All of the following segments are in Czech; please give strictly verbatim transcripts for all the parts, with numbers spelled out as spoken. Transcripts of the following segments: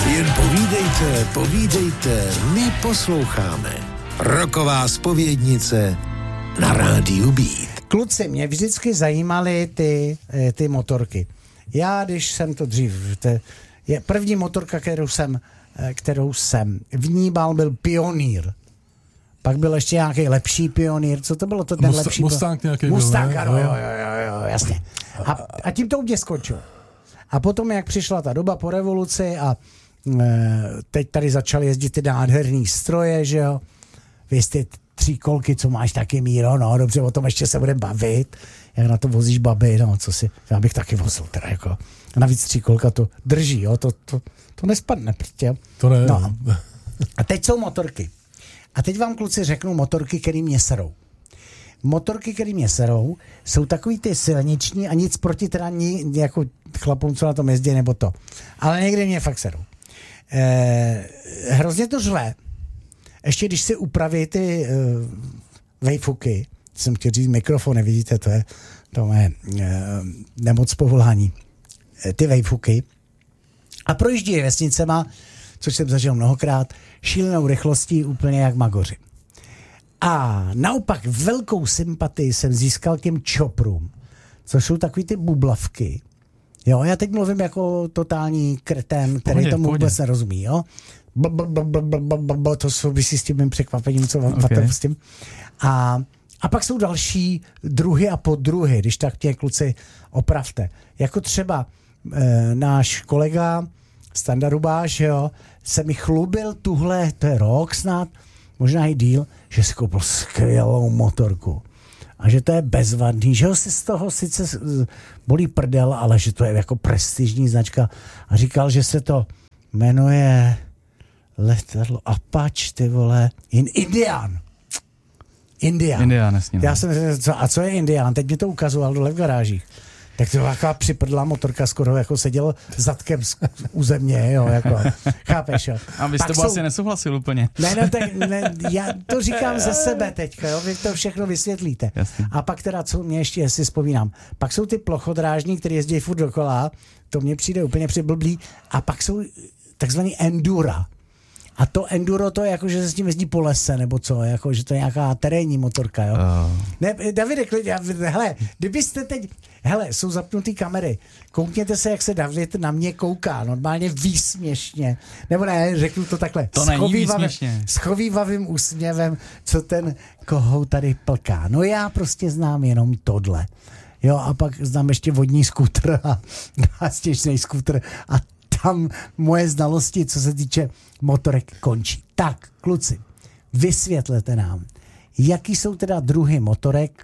Jen povídejte, povídejte, my posloucháme. Roková zpovědnice na rádiu Beat. Kluci, mě vždycky zajímaly ty, ty motorky. Já, když jsem to dřív, to je první motorka, kterou jsem, kterou jsem vnímal, byl Pionýr. Pak byl ještě nějaký lepší Pionýr. Co to bylo? To ten Musta- lepší Mustang nějaký Mustang, byl, ano, jo, jo, jo, jo, jasně. A, a tím to u mě skončilo. A potom, jak přišla ta doba po revoluci a e, teď tady začaly jezdit ty nádherný stroje, že jo, vy ty tříkolky, co máš taky, Míro, no dobře, o tom ještě se budeme bavit, jak na to vozíš baby, no co si, já bych taky vozil teda jako, a navíc tříkolka to drží, jo, to, to, to nespadne, prostě. To ne. No. A teď jsou motorky. A teď vám, kluci, řeknu motorky, který mě serou. Motorky, který mě serou, jsou takový ty silniční a nic proti teda ní, jako chlapům, co na tom jezdí, nebo to. Ale někdy mě fakt serou. E, hrozně to řve. Ještě když si upraví ty uh, vejfuky, jsem chtěl říct mikrofony, vidíte, to je, to je uh, nemoc povolání. E, ty vejfuky. A projíždí vesnicema, což jsem zažil mnohokrát, šílenou rychlostí úplně jak magoři. A naopak velkou sympatii jsem získal těm čoprům, což jsou takový ty bublavky. Jo, já teď mluvím jako totální kretén, který pohodě, tomu pohodě. vůbec nerozumí, jo. Blablabla, to souvisí s tím mým překvapením, co vám okay. s tím. A, a pak jsou další druhy a podruhy, když tak tě, kluci, opravte. Jako třeba e, náš kolega Standa Rubáš, jo, se mi chlubil tuhle, to je rok snad, možná i díl, že si koupil skvělou motorku. A že to je bezvadný, že ho si z toho sice bolí prdel, ale že to je jako prestižní značka. A říkal, že se to jmenuje letadlo Apache, ty vole, in Indian. Indian. Indian, jasně. Já jsem, co, a co je Indian? Teď mi to ukazoval dole v garážích. Tak to byla taková připrdlá motorka, skoro jako seděl zadkem z, u země, jo, jako, chápeš, jo. A vy jste jsou... asi nesouhlasil úplně. Ne, ne, tak, ne, já to říkám ze sebe teďka, jo, vy to všechno vysvětlíte. Jasně. A pak teda, co mě ještě si vzpomínám, pak jsou ty plochodrážní, které jezdí furt dokola, to mně přijde úplně přiblblý, a pak jsou takzvaný endura. A to enduro, to je jako, že se s tím jezdí po lese, nebo co, jako, že to je nějaká terénní motorka, jo. Uh. Ne, Davide, klidně, hele, kdybyste teď, hele, jsou zapnutý kamery, koukněte se, jak se David na mě kouká, normálně výsměšně, nebo ne, řeknu to takhle, to není výsměšně. S chovývavým úsměvem, co ten kohou tady plká. No já prostě znám jenom tohle. Jo, a pak znám ještě vodní skútr a, a stěžnej skútr a tam moje znalosti, co se týče motorek, končí. Tak, kluci, vysvětlete nám, jaký jsou teda druhy motorek,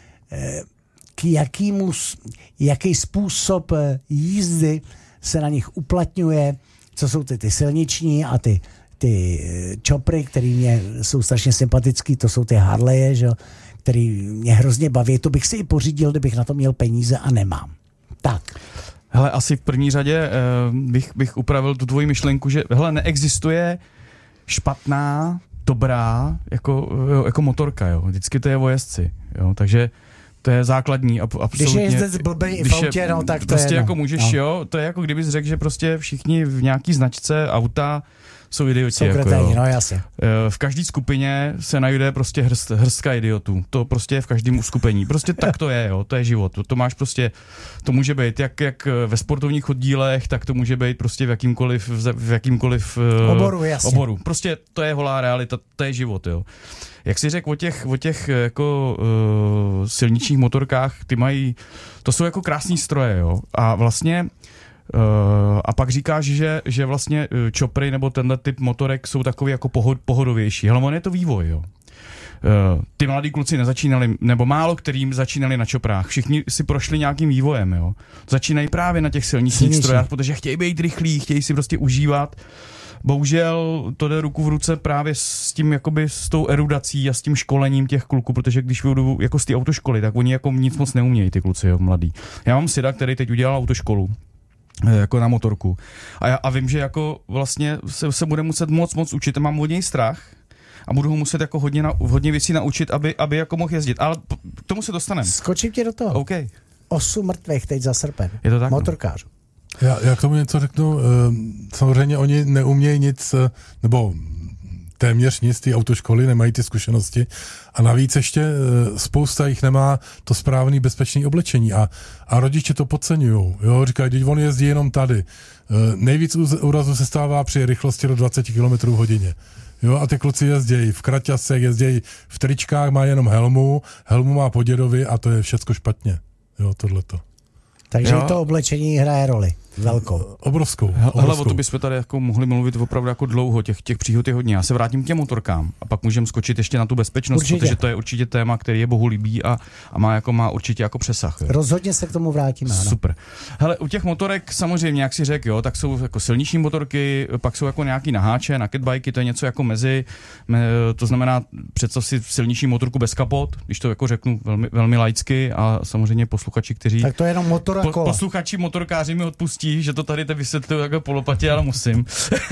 k jakýmu, jaký způsob jízdy se na nich uplatňuje, co jsou ty, ty silniční a ty, ty čopry, který mě jsou strašně sympatický, to jsou ty Harleje, že, který mě hrozně baví, to bych si i pořídil, kdybych na to měl peníze a nemám. Tak. Hele, asi v první řadě uh, bych, bych upravil tu tvoji myšlenku, že hele, neexistuje špatná, dobrá jako, jo, jako motorka, jo. Vždycky to je o jezdci, jo. Takže to je základní. Absolutně. Když je jezdec blbej i v autě, no tak to prostě je, jako no. můžeš, no. jo, to je jako kdybys řekl, že prostě všichni v nějaký značce auta jsou idioti. Jsou jako, kreténi, no jasně. V každé skupině se najde prostě hrst, hrstka idiotů. To prostě je v každém uskupení. Prostě tak to je, jo, to je život. To, to máš prostě, to může být jak, jak ve sportovních oddílech, tak to může být prostě v jakýmkoliv, v jakýmkoliv oboru, jasně. oboru. Prostě to je holá realita, to je život, jo. Jak jsi řekl o těch, o těch jako uh, silničních motorkách, ty mají, to jsou jako krásný stroje, jo. A vlastně Uh, a pak říkáš, že, že vlastně uh, čopry nebo tenhle typ motorek jsou takový jako pohod, pohodovější. Hele, on je to vývoj, jo. Uh, ty mladí kluci nezačínali, nebo málo kterým začínali na čoprách. Všichni si prošli nějakým vývojem, jo. Začínají právě na těch silničních strojách, protože chtějí být rychlí, chtějí si prostě užívat. Bohužel to jde ruku v ruce právě s tím, jakoby s tou erudací a s tím školením těch kluků, protože když vyjdu jako z té autoškoly, tak oni jako nic moc neumějí, ty kluci, jo, mladí. Já mám syna, který teď udělal autoškolu jako na motorku. A, já, a vím, že jako vlastně se, se bude muset moc moc učit. Mám od něj strach a budu ho muset jako hodně, na, hodně věcí naučit, aby, aby jako mohl jezdit. Ale k tomu se dostaneme. Skočím tě do toho. OK. Osm mrtvých teď za srpen. Je to tak? Motorkářů. Já, já k tomu něco řeknu. Samozřejmě oni neumějí nic, nebo téměř nic, ty autoškoly nemají ty zkušenosti a navíc ještě spousta jich nemá to správné bezpečné oblečení a, a rodiče to podceňují. Jo? Říkají, když on jezdí jenom tady. Nejvíc úrazu se stává při rychlosti do dvacet kilometrů hodině. Jo, a ty kluci jezdějí v kraťasech, jezdějí v tričkách, má jenom helmu, helmu má po dědovi a to je všecko špatně. Jo, tohleto. Takže jo. To oblečení hraje roli. Velkou. Obrovskou. Hele, o to bychom tady jako mohli mluvit opravdu jako dlouho, těch, těch příhod je hodně. Já se vrátím k těm motorkám a pak můžeme skočit ještě na tu bezpečnost, určitě. Protože to je určitě téma, který je bohu líbí a, a má, jako, má určitě jako přesah. Jo. Rozhodně se k tomu vrátíme. Ano. Super. Hele, u těch motorek samozřejmě, jak si řekl, jo, tak jsou jako silniční motorky, pak jsou jako nějaký naháče, naked-bajky, to je něco jako mezi, me, to znamená představ si silniční motorku bez kapot, když to jako řeknu velmi, velmi laicky a samozřejmě posluchači, kteří... Tak to je jenom motor a kola. Po, posluchači motorkáři mi odpustí, že to tady te vysvětluju jako polopatě, ale musím.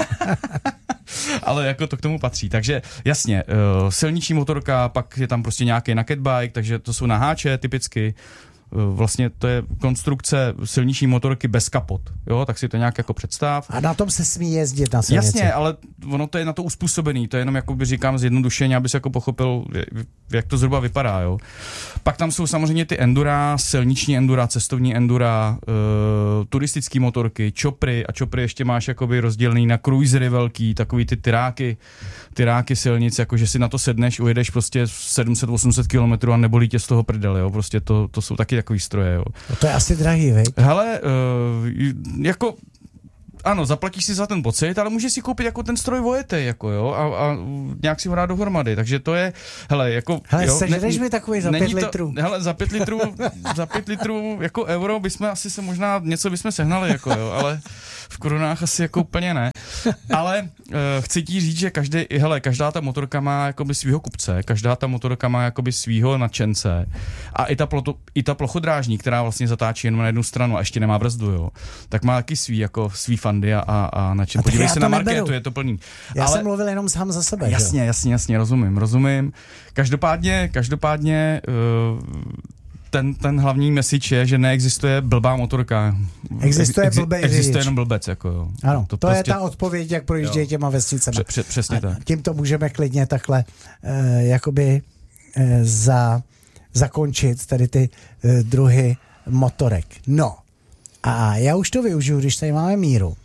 Ale jako to k tomu patří. Takže jasně, uh, silniční motorka, pak je tam prostě nějaký naked bike, takže to jsou naháče typicky. Uh, vlastně to je konstrukce silniční motorky bez kapot. Jo, tak si to nějak jako představ. A na tom se smí jezdit na silnici. Jasně, ale ono to je na to uspůsobený. To je jenom, jakoby říkám, zjednodušeně, aby se jako pochopil, jak to zhruba vypadá. Jo. Pak tam jsou samozřejmě ty endura, silniční endura, cestovní endura, uh, turistické motorky, čopry a čopry ještě máš jakoby rozdělený na cruisery velký, takový ty tyráky, tyráky silnic, jakože si na to sedneš, ujedeš prostě sedm set osm set kilometrů a nebolí tě z toho prdele, jo. Prostě to, to jsou taky takový stroje, jo. No to je asi drahý, viď? Hele, uh, jako ano, zaplatíš si za ten pocit, ale můžeš si koupit jako ten stroj vojetej, jako jo, a, a nějak si ho dát dohromady, takže to je, hele, jako... Hele, jo, sežereš mi takový za pět to, litrů. Hele, za pět litrů, za pět litrů jako euro bychom asi se možná, něco bychom sehnali, jako jo, ale v korunách asi jako úplně ne. Ale uh, chci ti říct, že každý, hele, každá ta motorka má jakoby svýho kupce, každá ta motorka má jakoby svýho nadšence a i ta, ploto, i ta plochodrážní, která vlastně zatáčí jenom na jednu stranu a ještě nemá brzdu, jo, tak má taky svý, jako svý fandy a, a, a na čem. Podívej se na marketu, je to plný. Já ale, jsem mluvil jenom sám za sebe. Jasně, že? jasně, jasně, rozumím, rozumím. Každopádně, každopádně uh, ten, ten hlavní message je, že neexistuje blbá motorka. Existuje Ex, blbej Existuje řidič. jenom blbec, jako jo. Ano, to, to prostě, je ta odpověď, jak projíždějí těma vesnicemi. Pře, pře, přesně a tak. Tím to můžeme klidně takhle uh, jakoby uh, za, zakončit tady ty uh, druhy motorek. No, a já už to využiju, když tady máme Míru.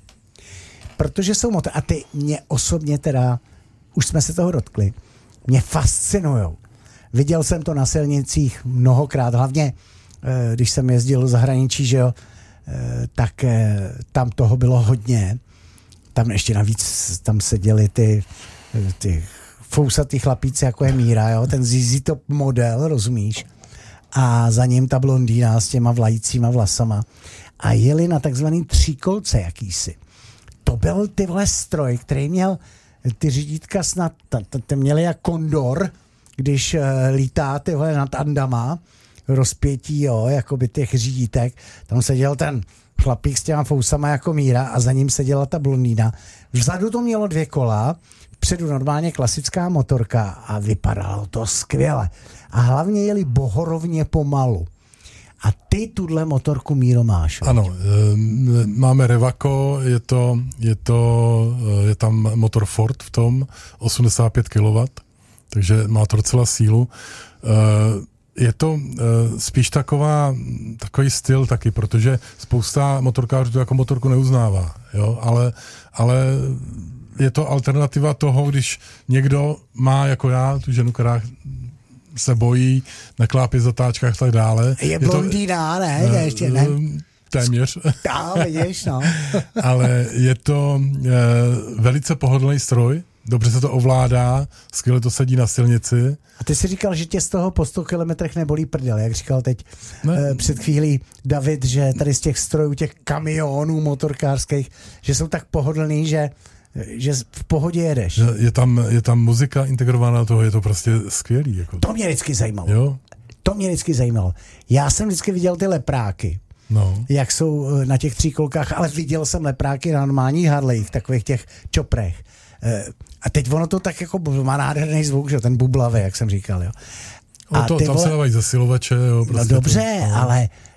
Protože jsou motory, a ty mě osobně teda, už jsme se toho dotkli, mě fascinujou. Viděl jsem to na silnicích mnohokrát, hlavně když jsem jezdil do zahraničí, že jo, tak tam toho bylo hodně. Tam ještě navíc tam seděli ty, ty fousatý chlapíci, jako je Míra, jo, ten Z Z Top model, rozumíš? A za ním ta blondýna s těma vlajícíma vlasama. A jeli na takzvaný tříkolce jakýsi. To byl ty vole stroj, který měl ty řídítka snad, ty měli jak kondor, když uh, lítá ty vole nad Andama, rozpětí, jo, jakoby těch řídítek. Tam seděl ten chlapík s těma fousama jako Míra a za ním seděla ta blondýna. Vzadu to mělo dvě kola, vpředu normálně klasická motorka a vypadalo to skvěle. A hlavně jeli bohorovně pomalu. A ty tuhle motorku, Míro, máš. Ano, e, máme Revaco, je to, je to, je tam motor Ford v tom, osmdesát pět kilowattů, takže má to docela sílu. E, je to e, spíš taková, takový styl taky, protože spousta motorkářů to jako motorku neuznává, jo, ale, ale je to alternativa toho, když někdo má jako já, tu ženu, která se bojí, naklápí v zatáčkách a tak dále. Je, je blondýna, ne? To, ne? Ještě ne? Téměř. Já, vidíš, no. Ale je to e, velice pohodlný stroj, dobře se to ovládá, skvěle to sedí na silnici. A ty jsi říkal, že tě z toho po sto kilometrech nebolí prdel, jak říkal teď e, před chvílí David, že tady z těch strojů, těch kamionů motorkářských, že jsou tak pohodlný, že že v pohodě jedeš. Je tam, je tam muzika integrovaná do toho, je to prostě skvělý. Jako. To mě vždycky zajímalo. Jo? To mě vždycky zajímalo. Já jsem vždycky viděl ty lepráky, no. jak jsou na těch tříkolkách, ale viděl jsem lepráky na normálních Harleyích, v takových těch čoprech. A teď ono to tak jako má nádherný zvuk, že ten bublavý, jak jsem říkal. Jo. A to, tam vole... se dávají zesilovače. Jo, prostě no dobře, to, no. ale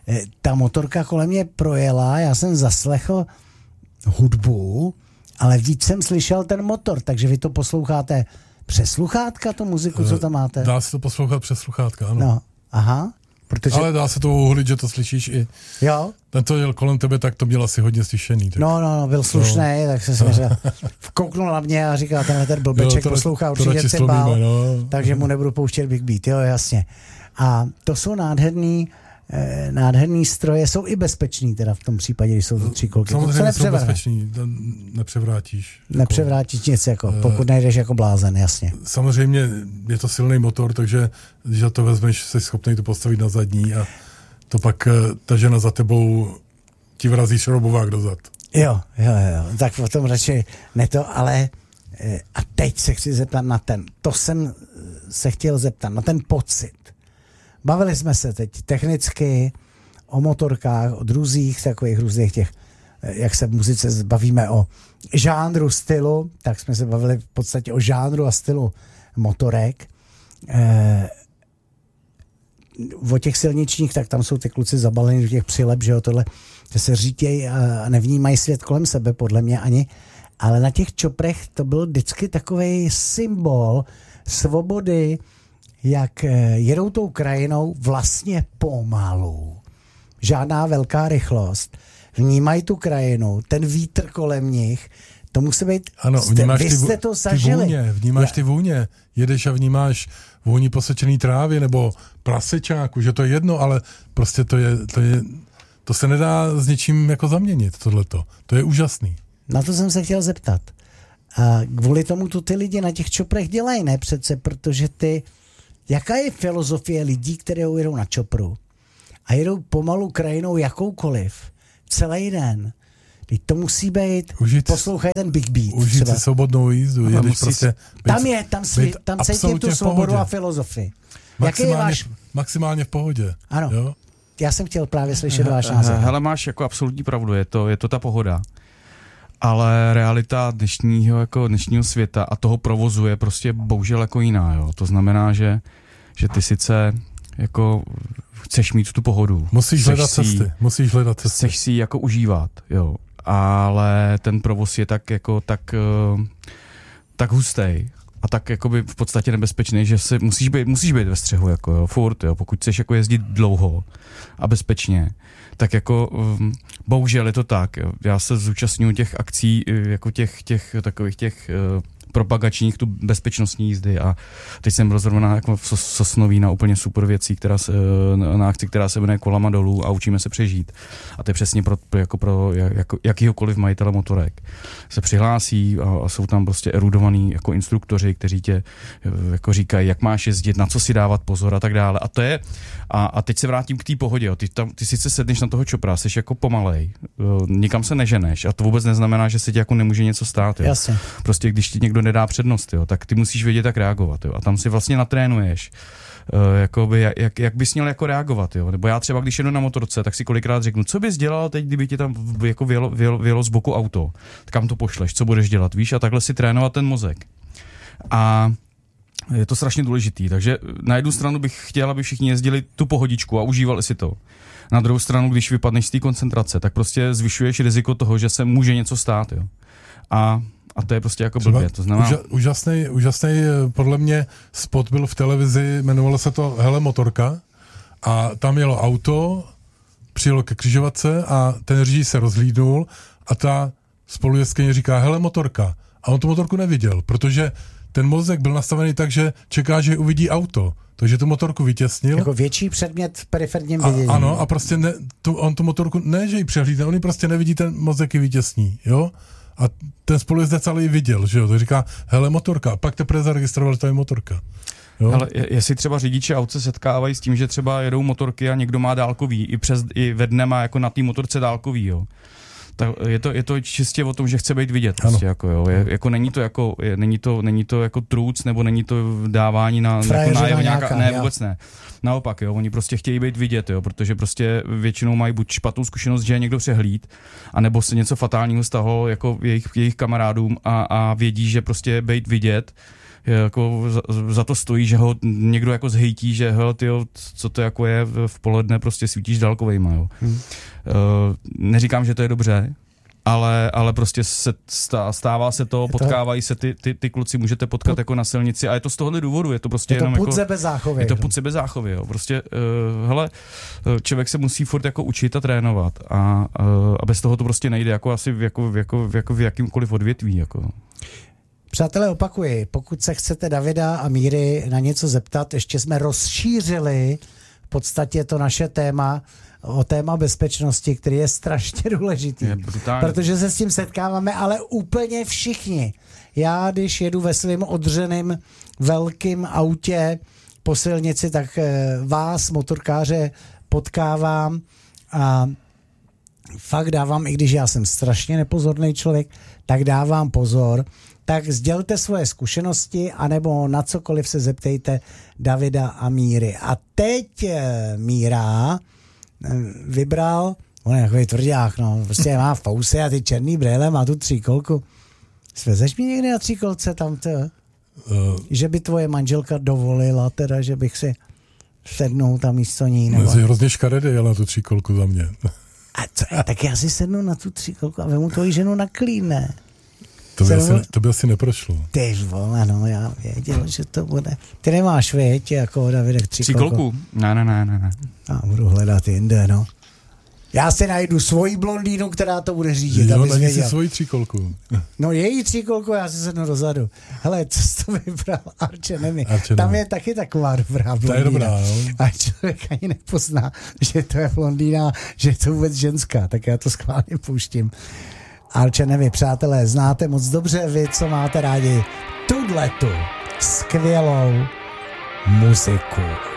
ta motorka kolem mě projela, já jsem zaslechl hudbu, ale víc jsem slyšel ten motor, takže vy to posloucháte přes sluchátka, tu muziku, co tam máte? Dá se to poslouchat přes sluchátka, ano. No, aha. Protože... Ale dá se to uhlit, že to slyšíš i... Jo. Ten, co jel kolem tebe, tak to měl asi hodně slyšený. Tak... No, no, no, byl slušný, no. Tak se směřil. Vkouknul na mě a říkal, tenhle ten blbeček jo, poslouchá určitě cymbál, no. Takže mu nebudu pouštět Big Beat, jo, jasně. A to jsou nádherný, eh, nádherný stroje, jsou i bezpečný teda v tom případě, když jsou to tři kolky. Samozřejmě jsou bezpečný, nepřevrátíš. Nepřevrátíš nic, jako, pokud nejdeš jako blázen, jasně. Samozřejmě je to silný motor, takže když to vezmeš, jsi schopný to postavit na zadní a to pak ta žena za tebou ti vrazí šroubovák dozad. Jo, jo, jo, tak o tom radši ne to, ale a teď se chci zeptat na ten, to jsem se chtěl zeptat, na ten pocit. Bavili jsme se teď technicky o motorkách, o druzích, takových různých těch, jak se v muzice bavíme o žánru, stylu, tak jsme se bavili v podstatě o žánru a stylu motorek. E, o těch silničních, tak tam jsou ty kluci zabalení do těch přilep, že jo, tohle, že se řítějí a nevnímají svět kolem sebe, podle mě ani, ale na těch čoprech to byl vždycky takovej symbol svobody, jak jedou tou krajinou vlastně pomalu. Žádná velká rychlost. Vnímají tu krajinu, ten vítr kolem nich, to musí být... Ano, jste, vnímáš vy ty, jste to zažili. Ty vůně, vnímáš ty vůně. Jedeš a vnímáš vůni posečený trávy nebo prasečáku, že to je jedno, ale prostě to je, to je, to se nedá s něčím jako zaměnit, tohleto. To je úžasný. Na to jsem se chtěl zeptat. A kvůli tomu tu ty lidi na těch čoprech dělají, ne přece, protože ty... Jaká je filozofie lidí, které jedou na čopru a jedou pomalu krajinou jakoukoliv, celý den? Teď to musí být, užít, poslouchej ten Big Beat. Užít třeba si svobodnou jízdu. Jedeš musí, prostě tam je, tam, svý, tam cítím tu svobodu a filozofii. Jaký je váš... Maximálně v pohodě. Ano. Jo? Já jsem chtěl právě slyšet váš názor. Hele, máš jako absolutní pravdu, je to, je to ta pohoda. Ale realita dnešního, jako dnešního světa a toho provozu je prostě bohužel jako jiná. Jo. To znamená, že, že ty sice jako chceš mít tu pohodu. Musíš hledat si, cesty. Musíš hledat cesty. Chceš si ji jako užívat, jo. Ale ten provoz je tak jako tak, tak hustý a tak jakoby v podstatě nebezpečný, že si musíš být, musíš být ve střehu, jako jo, furt, jo. Pokud chceš jako jezdit dlouho a bezpečně, tak jako um, bohužel je to tak. Jo. Já se zúčastňuji těch akcí, jako těch, těch takových těch uh, propagačních, tu bezpečnostní jízdy a teď jsem rozhodl jako v Sosnoví na úplně super věcí, která se, na akci, která se jmenuje Kolama dolů a učíme se přežít. A to je přesně pro, jako pro jako, jakýhokoliv majitele motorek. Se přihlásí a, a jsou tam prostě erudovaní jako instruktoři, kteří tě jako říkají, jak máš jezdit, na co si dávat pozor a tak dále. A to je, a, a teď se vrátím k té pohodě. Jo. Ty, tam, ty sice sedneš na toho čopra, jsi jako pomalej, nikam se neženeš a to vůbec neznamená, že se ti jako nemůže něco stát. Jo. Jasně. Prostě když ti někdo nedá přednost, jo, tak ty musíš vědět, jak reagovat. Jo. A tam si vlastně natrénuješ, uh, jakoby, jak, jak bys měl jako reagovat. Jo. Nebo já třeba, když jedu na motorce, tak si kolikrát řeknu, co bys dělal teď, kdyby ti tam jako vyjelo, vyjelo, vyjelo z boku auto. Kam to pošleš, co budeš dělat, víš? A takhle si trénovat ten mozek. A je to strašně důležitý. Takže na jednu stranu bych chtěl, aby všichni jezdili tu pohodičku a užívali si to. Na druhou stranu, když vypadneš z té koncentrace, tak prostě zvyšuješ riziko toho, že se může něco stát. Jo. A A to je prostě jako blbě, to znamená... Uža, úžasný, úžasný, podle mě, spot byl v televizi, jmenovalo se to Hele motorka a tam jelo auto, přijelo ke křižovatce a ten řidič se rozhlídnul a ta spolujezdkyně říká Hele motorka. A on tu motorku neviděl, protože ten mozek byl nastavený tak, že čeká, že uvidí auto. Takže tu motorku vytěsnil. Jako větší předmět v periferním vidění. Ano, a prostě ne, tu, on tu motorku, ne, že ji přehlídne, on ji prostě nevidí, ten mozek ji vytěsní, jo? A ten spolujezdec ale ji viděl, že jo, to říká, hele motorka, a pak teprve zaregistroval, že to je motorka. Jo? Ale jestli třeba řidiči aut se setkávají s tím, že třeba jedou motorky a někdo má dálkový, i, přes, i ve dne má jako na té motorce dálkový, jo. Tak je to, je to čistě o tom, že chce být vidět, prostě, jako, jo. Je, jako není to jako, je, není to, není to jako truc, nebo není to dávání na, jako nájevo nějaká, ne, vůbec ne. Naopak, jo, oni prostě chtějí být vidět, jo, protože prostě většinou mají buď špatnou zkušenost, že je někdo přehlíd, anebo se něco fatálního stalo jako jejich, jejich kamarádům a, a vědí, že prostě být vidět jako za, za to stojí, že ho někdo jako zhejtí, že hele, tyjo, co to jako je v poledne, prostě svítíš dálkovejma, jo. Hmm. Uh, neříkám, že to je dobře, ale, ale prostě se stává se to, potkávají se ty, ty, ty kluci, můžete potkat put, jako na silnici a je to z tohohle důvodu, je to prostě je to jenom pud jako... sebezáchově. Je to pud sebezáchově, jo. Prostě, uh, hele, člověk se musí furt jako učit a trénovat a, uh, a bez toho to prostě nejde, jako asi v, jako, jako, jako v jakýmkoliv odvětví, jako. Přátelé, opakuji, pokud se chcete Davida a Míry na něco zeptat, ještě jsme rozšířili v podstatě to naše téma o téma bezpečnosti, který je strašně důležitý. Je protože se s tím setkáváme, ale úplně všichni. Já, když jedu ve svým odřeným velkým autě po silnici, tak vás, motorkáře, potkávám a fakt dávám, i když já jsem strašně nepozorný člověk, tak dávám pozor. Tak sdělte svoje zkušenosti, anebo na cokoliv se zeptejte Davida a Míry. A teď Míra vybral, on je takový tvrdák, no, prostě má fousy a ty černý brýle, má tu tříkolku. Svezeš mi někdy na tříkolce tam to? Uh, že by tvoje manželka dovolila teda, že bych si sednul tam místo ní. Nebo... Jsi hrozně škaredý, ale na tu tříkolku za mě. A co, tak já si sednu na tu tříkolku a vemu tvoji ženu na klín, ne? To by, asi, to by asi neprošlo. Tyž vole, no, já věděl, že to bude. Ty nemáš, věď, jako Davidek tříkolku. Tříkolku? Ne, ne, ne, ne. A budu hledat jinde, no. Já si najdu svoji blondýnu, která to bude řídit, jo, abys věděl. Si svoji tříkolku. No její tříkolku, já si sednu dozadu. Hele, co jsi to vybral, Arče, nemi. Arče, tam nemi. je taky taková dobrá blondýna. To je dobrá, no. A člověk ani nepozná, že to je blondýna, že je to vůbec ženská, tak já to schválně pouštím. Arče, nemi, přátelé, znáte moc dobře vy, co máte rádi tuhletu skvělou muziku.